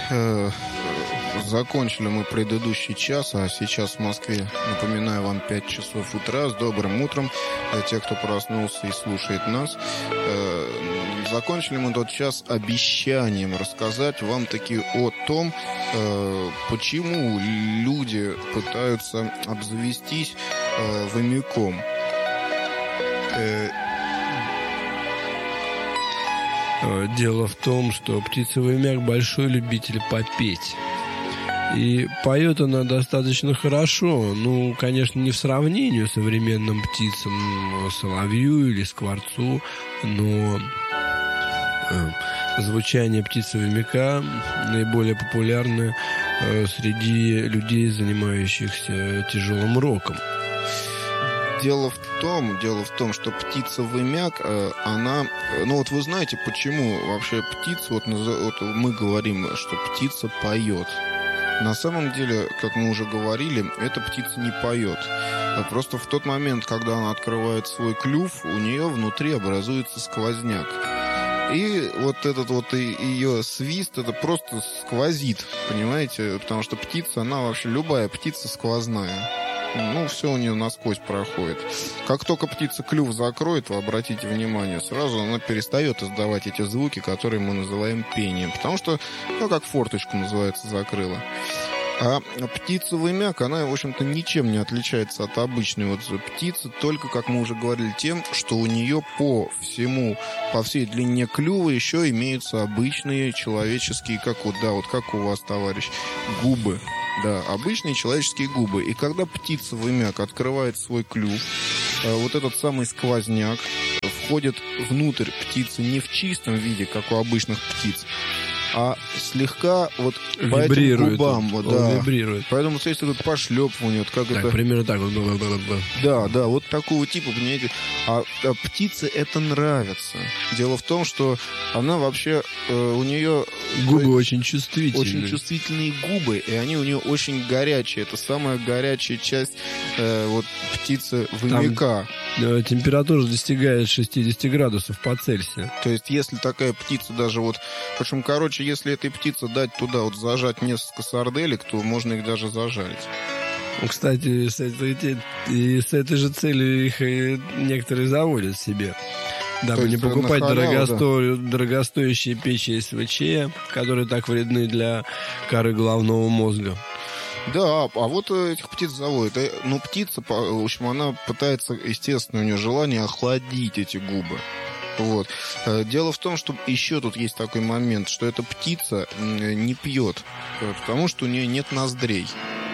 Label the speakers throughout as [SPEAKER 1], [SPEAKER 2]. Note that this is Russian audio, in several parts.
[SPEAKER 1] закончили мы предыдущий час, а сейчас в Москве, напоминаю вам, 5 часов утра. С добрым утром, те, кто проснулся и слушает нас. Закончили мы тот час обещанием рассказать вам таки о том, почему люди пытаются обзавестись хомяком.
[SPEAKER 2] Дело в том, что птица-хомяк большой любитель попеть. И поет она достаточно хорошо. Ну, конечно, не в сравнении с современным птицам, соловью или скворцу, но звучание птицы-хомяка наиболее популярно среди людей, занимающихся тяжелым роком.
[SPEAKER 1] Дело в том, что птица-хомяк, она... Ну вот вы знаете, почему вообще птица... Вот мы говорим, что птица поет. На самом деле, как мы уже говорили, эта птица не поет. Просто в тот момент, когда она открывает свой клюв, у нее внутри образуется сквозняк. И вот этот вот ее свист, это просто сквозит, понимаете? Потому что птица, она вообще, любая птица сквозная. Ну, все у нее насквозь проходит. Как только птица клюв закроет, вы обратите внимание, сразу она перестает издавать эти звуки, которые мы называем пением. Потому что, ну, как форточку, называется, закрыла. А птица-хомяк, она, в общем-то, ничем не отличается от обычной вот птицы, только, как мы уже говорили, тем, что у нее по всей длине клюва еще имеются обычные человеческие, как у вас, товарищ, губы. Да, обычные человеческие губы. И когда птица-хомяк открывает свой клюв, вот этот самый сквозняк входит внутрь птицы не в чистом виде, как у обычных птиц, а слегка вот
[SPEAKER 2] вибрирует,
[SPEAKER 1] по этим губам.
[SPEAKER 2] Он вибрирует.
[SPEAKER 1] Поэтому есть такое пошлепывание. Вот как
[SPEAKER 2] так,
[SPEAKER 1] это...
[SPEAKER 2] примерно так.
[SPEAKER 1] Да, вот такого типа, понимаете. А птице это нравится. Дело в том, что она вообще, у нее...
[SPEAKER 2] Губы очень чувствительные.
[SPEAKER 1] Очень чувствительные губы, и они у нее очень горячие. Это самая горячая часть вот птицы-хомяка.
[SPEAKER 2] Температура достигает 60 градусов по Цельсию.
[SPEAKER 1] То есть, если такая птица даже вот... В общем, если этой птице дать туда вот зажать несколько сарделек, то можно их даже зажарить.
[SPEAKER 2] Кстати, с этой же целью их некоторые заводят себе. Дабы не покупать дорогостоящие печи СВЧ, которые так вредны для коры головного мозга.
[SPEAKER 1] Да, а вот этих птиц заводят. Но птица, в общем, она пытается, естественно, у нее желание охладить эти губы. Вот. Дело в том, что еще тут есть такой момент, что эта птица не пьет, потому что у нее нет ноздрей.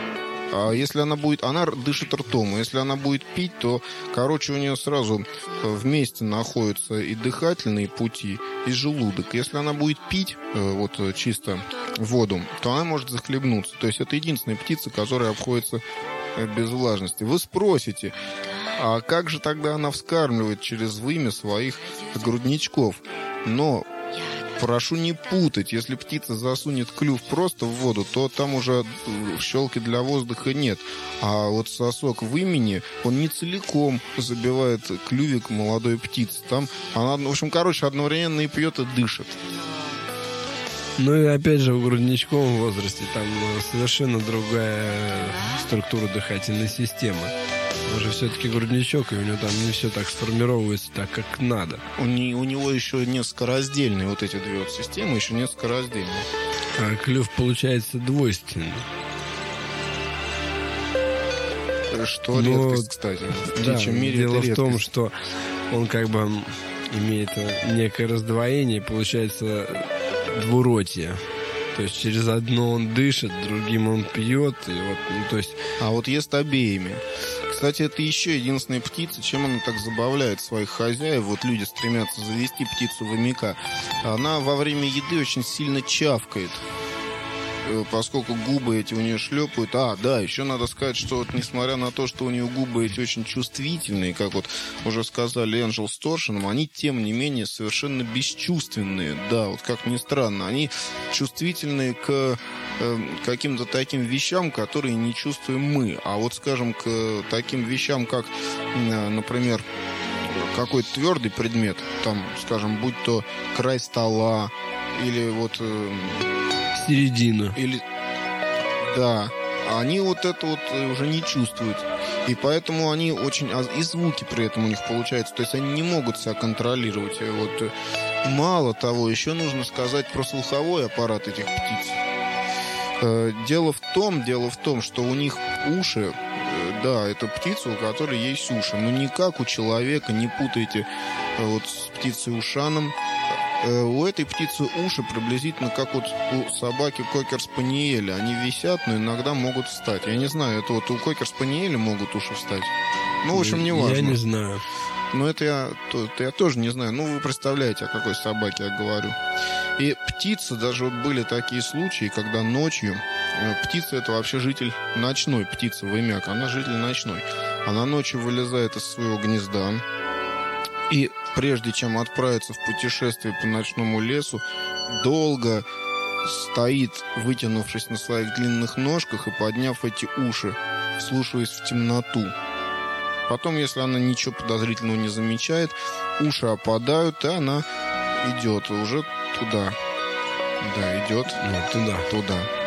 [SPEAKER 1] А если она дышит ртом, а если она будет пить, то, у нее сразу вместе находятся и дыхательные пути, и желудок. Если она будет пить вот чисто воду, то она может захлебнуться. То есть это единственная птица, которая обходится без влажности. Вы спросите, а как же тогда она вскармливает через вымя своих грудничков? Но прошу не путать, если птица засунет клюв просто в воду, то там уже щелки для воздуха нет. А вот сосок в вымени, он не целиком забивает клювик молодой птицы. Там она, в общем, одновременно и пьет, и дышит.
[SPEAKER 2] Ну и опять же в грудничковом возрасте там совершенно другая структура дыхательной системы. Он же все-таки грудничок, и у него там не все так сформировывается так, как надо.
[SPEAKER 1] У него еще несколько раздельные вот эти две вот системы, еще несколько раздельные.
[SPEAKER 2] А клюв получается двойственный.
[SPEAKER 1] Что редкость, кстати. В птичьем мире
[SPEAKER 2] дело в том, что он как бы имеет некое раздвоение, получается двуротие. То есть через одно он дышит, другим он пьет, и вот, то есть...
[SPEAKER 1] А вот ест обеими. Кстати, это еще единственная птица, чем она так забавляет своих хозяев. Вот люди стремятся завести птицу-хомяка. Она во время еды очень сильно чавкает, поскольку губы эти у нее шлепают. Еще надо сказать, что вот несмотря на то, что у нее губы эти очень чувствительные, как вот уже сказали Энджел с Торшином, они, тем не менее, совершенно бесчувственные. Да, вот как ни странно, они чувствительны к каким-то таким вещам, которые не чувствуем мы. А вот, скажем, к таким вещам, как, например, какой-то твердый предмет, там, скажем, будь то край стола или вот...
[SPEAKER 2] середина.
[SPEAKER 1] Или... Да, они вот это вот уже не чувствуют. И поэтому они очень... И звуки при этом у них получаются. То есть они не могут себя контролировать. И вот мало того, еще нужно сказать про слуховой аппарат этих птиц. Дело в том, что у них уши, да, это птица, у которой есть уши, но не как у человека, не путайте вот с птицей-ушаном. У этой птицы уши приблизительно как вот у собаки кокер-спаниеля. Они висят, но иногда могут встать. Я не знаю, это вот у кокер-спаниеля могут уши встать. Ну, в общем, не важно.
[SPEAKER 2] Я не знаю.
[SPEAKER 1] Но это я тоже не знаю. Ну, вы представляете, о какой собаке я говорю. И птицы, даже вот были такие случаи, когда ночью... Птица — это вообще житель ночной, птица вымяк, она житель ночной. Она ночью вылезает из своего гнезда, и прежде чем отправиться в путешествие по ночному лесу, долго стоит, вытянувшись на своих длинных ножках и подняв эти уши, вслушиваясь в темноту. Потом, если она ничего подозрительного не замечает, уши опадают, и она идет уже туда. Да, идет
[SPEAKER 2] туда.
[SPEAKER 1] Туда.